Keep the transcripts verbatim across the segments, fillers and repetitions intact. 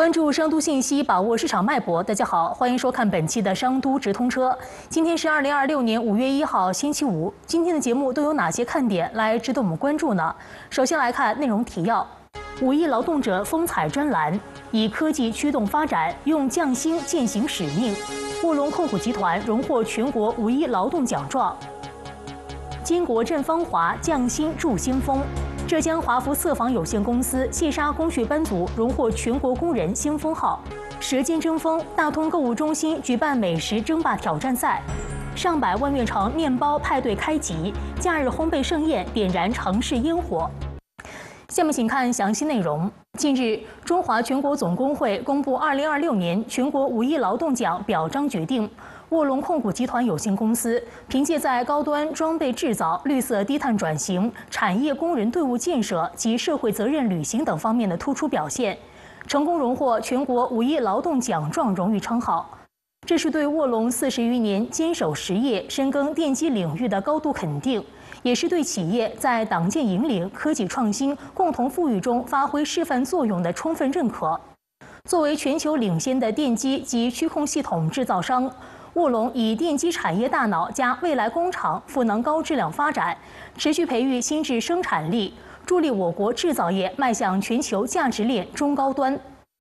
关注商都信息，把握市场脉搏。大家好，欢迎收看本期的商都直通车。今天是二零二六年五月一号，星期五。今天的节目都有哪些看点来值得我们关注呢？首先来看内容提要：五亿劳动者风采专栏，以科技驱动发展，用匠心践行使命。卧龙控股集团荣获全国五一劳动奖状。金国振芳华，匠心铸新风。浙江华福色纺有限公司细纱工序班组荣获全国工人新风号。舌尖争锋，大通购物中心举办美食争霸挑战赛。上百万元城面包派对开集，假日烘焙盛宴点燃城市烟火。下面请看详细内容。近日，中华全国总工会公布二零二六年全国五一劳动奖表彰决定。卧龙控股集团有限公司凭借在高端装备制造、绿色低碳转型、产业工人队伍建设及社会责任履行等方面的突出表现，成功荣获全国五一劳动奖状荣誉称号。这是对卧龙四十余年坚守实业、深耕电机领域的高度肯定，也是对企业在党建引领、科技创新、共同富裕中发挥示范作用的充分认可。作为全球领先的电机及驱控系统制造商，卧龙以电机产业大脑加未来工厂赋能高质量发展，持续培育新质生产力，助力我国制造业迈向全球价值链中高端。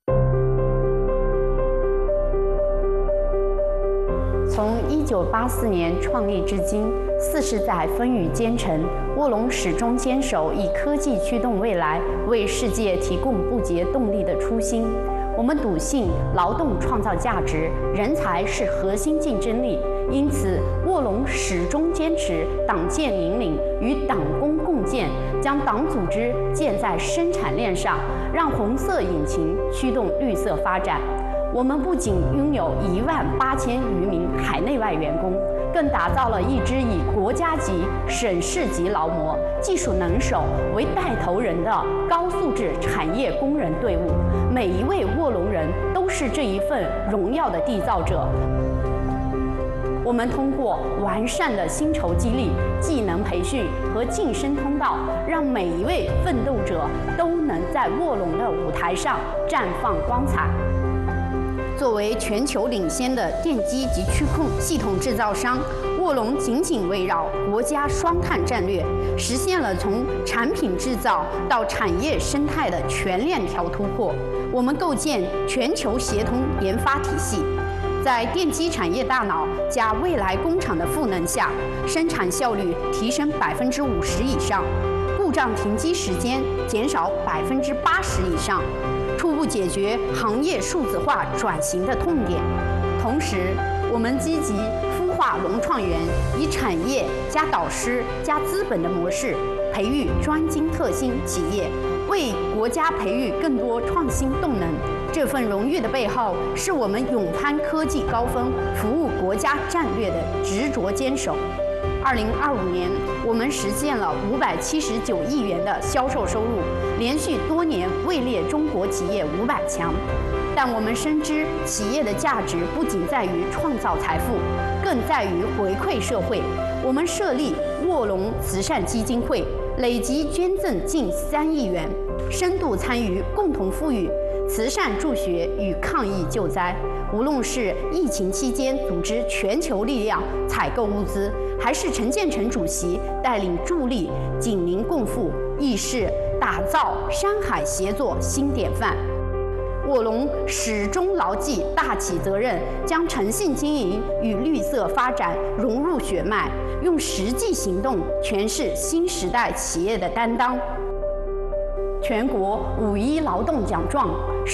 从一九八四年创立至今，四十载风雨兼程，卧龙始终坚守以科技驱动未来，为世界提供不竭动力的初心。我们笃信劳动创造价值，人才是核心竞争力，因此卧龙始终坚持党建引领与党工共建，将党组织建在生产链上，让红色引擎驱动绿色发展。我们不仅拥有一万八千余名海内外员工，更打造了一支以国家级、省市级劳模、技术能手为带头人的高素质产业工人队伍。每一位卧龙人都是这一份荣耀的缔造者。我们通过完善的薪酬激励、技能培训和晋升通道，让每一位奋斗者都能在卧龙的舞台上绽放光彩。作为全球领先的电机及驱控系统制造商，卧龙紧紧围绕国家双碳战略，实现了从产品制造到产业生态的全链条突破。我们构建全球协同研发体系，在电机产业大脑加未来工厂的赋能下，生产效率提升百分之五十以上，故障停机时间减少百分之八十以上。初步解决行业数字化转型的痛点，同时，我们积极孵化龙创园，以产业加导师加资本的模式，培育专精特新企业，为国家培育更多创新动能。这份荣誉的背后，是我们勇攀科技高峰、服务国家战略的执着坚守。二零二五年，我们实现了五百七十九亿元的销售收入，连续多年位列中国企业五百强。但我们深知，企业的价值不仅在于创造财富，更在于回馈社会。我们设立卧龙慈善基金会，累计捐赠近三亿元，深度参与共同富裕、慈善助学与抗疫救灾。无论是疫情期间组织全球力量采购物资，还是陈建成主席带领助力紧邻共富，亦是打造山海协作新典范。卧龙始终牢记大企责任，将诚信经营与绿色发展融入血脉，用实际行动诠释新时代企业的担当。全国五一劳动奖状